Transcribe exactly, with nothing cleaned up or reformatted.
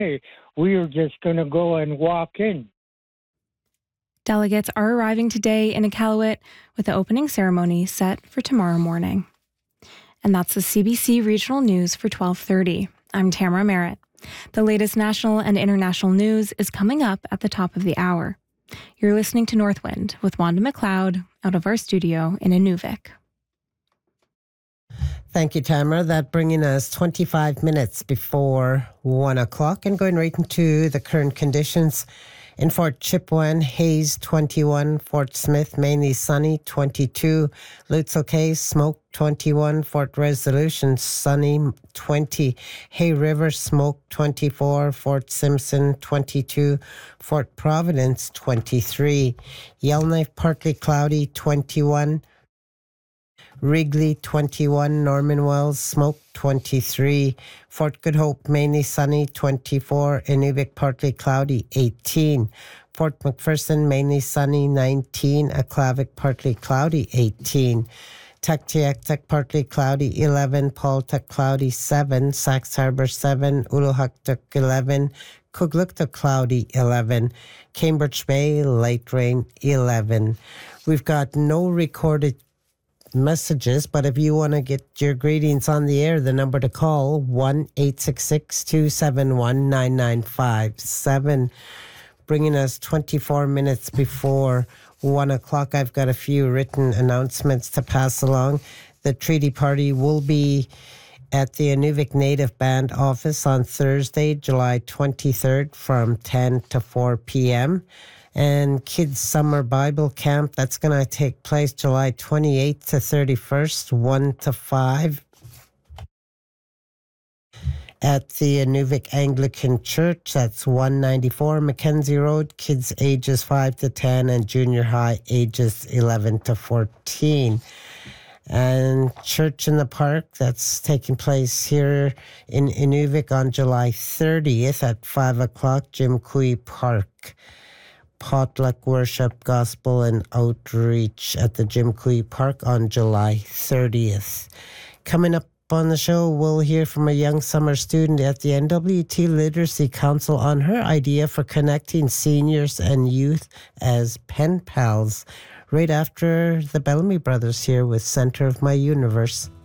We were just going to go and walk in. Delegates are arriving today in Iqaluit with the opening ceremony set for tomorrow morning. And that's the C B C Regional News for twelve thirty. I'm Tamara Merritt. The latest national and international news is coming up at the top of the hour. You're listening to Northwind with Wanda McLeod out of our studio in Inuvik. Thank you, Tamara. That bringing us twenty-five minutes before one o'clock and going right into the current conditions. In Fort Chipewyan, haze twenty-one. Fort Smith, mainly sunny, twenty-two. Lutzel Cay, smoke, twenty-one. Fort Resolution, sunny, twenty. Hay River, smoke, twenty-four. Fort Simpson, twenty-two. Fort Providence, twenty-three. Yellowknife, partly cloudy, twenty-one. Wrigley, twenty-one. Norman Wells, smoke, twenty-three. Fort Good Hope, mainly sunny, twenty-four. Inuvik, partly cloudy, eighteen. Fort McPherson, mainly sunny, nineteen. Aklavik, partly cloudy, eighteen. Tuktoyaktuk, partly cloudy, eleven. Paultuk, cloudy, seven. Sax Harbor, seven. Uluhaktuk, eleven. Kugluktuk, cloudy, eleven. Cambridge Bay, light rain, eleven. We've got no recorded messages, but if you want to get your greetings on the air, the number to call, one eight six six, two seven one, nine nine five seven. Bringing us twenty-four minutes before one o'clock. I've got a few written announcements to pass along. The treaty party will be at the Inuvik Native Band office on Thursday, July twenty-third from ten to four p.m. And Kids Summer Bible Camp, that's going to take place July twenty-eighth to thirty-first, one to five at the Inuvik Anglican Church. That's one ninety-four Mackenzie Road. Kids ages five to ten and junior high ages eleven to fourteen. And Church in the Park, that's taking place here in Inuvik on July thirtieth at five o'clock, Jim Cooey Park. Potluck worship, gospel, and outreach at the Jim Cooey Park on July thirtieth. Coming up on the show, we'll hear from a young summer student at the N W T Literacy Council on her idea for connecting seniors and youth as pen pals, right after the Bellamy Brothers here with Center of My Universe.